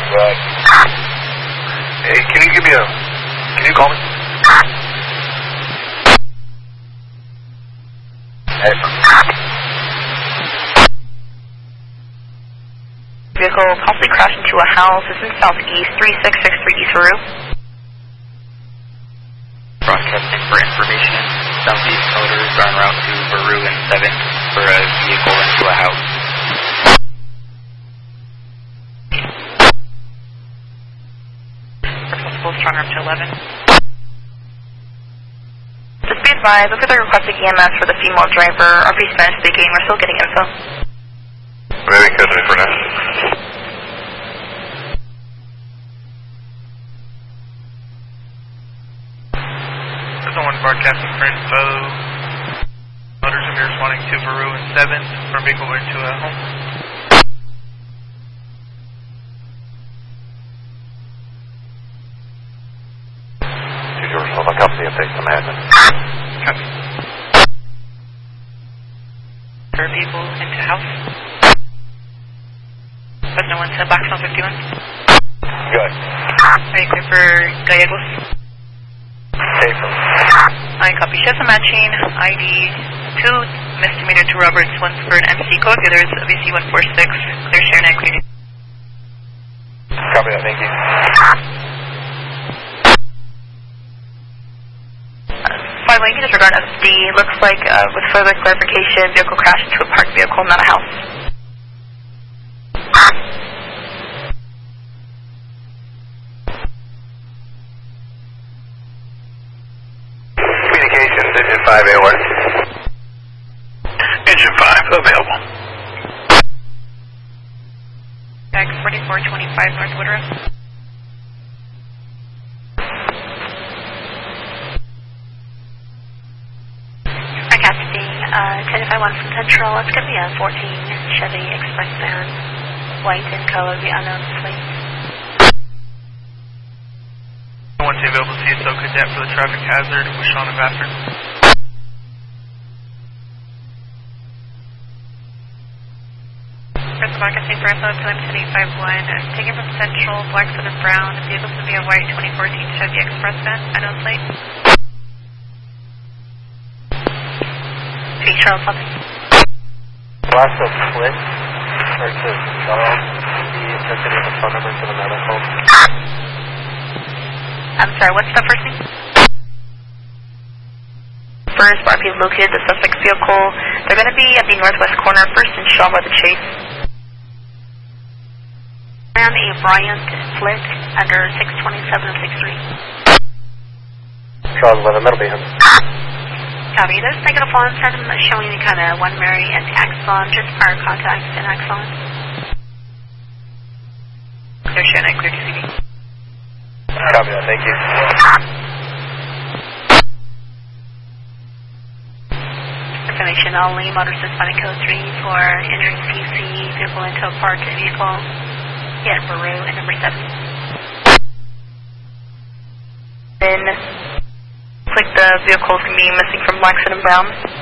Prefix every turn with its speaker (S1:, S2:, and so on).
S1: Right. Hey, can you call me? Hey.
S2: Vehicle possibly crashed into a house. It's in southeast, 3663 East Rue.
S3: Broadcasting for information. Southeast motors are en route to Baru and 7th for a vehicle into a house.
S2: Possible strong up to 11. Just be advised, look at the requested EMS for the female driver. RP Spanish speaking, we're still getting info.
S1: Maybe custody for now.
S4: There's no one broadcasting for info. Motors are responding to Baru and 7th for a vehicle into a home.
S1: I'll copy and take command.
S4: Copy.
S2: For a vehicle into house. But no one said Blackstone 51.
S1: Good.
S2: Are you clear for Gallegos?
S1: April.
S2: I copy. She has a matching ID 2 misdemeanor to Roberts, one for an MC code, the other is VC 146. Clear share and equity.
S1: Copy that, thank you.
S2: 5 Lincoln, disregard SD. Looks like, with further clarification, vehicle crashed into a parked vehicle, not a house.
S1: Communications, Engine 5 AOR. Engine 5, available.
S2: X4425 North Woodruff.
S5: Broadcasting 1051 from Central. It's going to be a 14 Chevy Express van, white in color, the unknown plate.
S4: I want to be able to see a SO cadet for the traffic hazard with Sean and Bassard.
S2: First broadcasting for info, time 10851. Taken from Central, black and brown. The vehicle's going to be a white 2014 Chevy Express van, unknown plate.
S5: Charles, something.
S1: Lots of split versus Charles. The intensity of the phone number to the medical.
S5: I'm sorry, what's the first name?
S2: First, RP has located the suspect vehicle. They're going to be at the northwest corner, first and Shaw by the Chase.
S5: And a Bryant Flick under 62763.
S1: Charles 11, that'll be him.
S5: Copy. There's negative on set showing any kind of 1 Mary and Axon, just prior contacts in Axon.
S2: Clear share and clear TV.
S1: Copy that, thank you.
S5: Information only, motor suspended code 3 for entering PC, vehicle into a parked vehicle, hit Baru and number 7.
S2: Then, looks like the vehicle's going to be missing from Blackstone and Brown.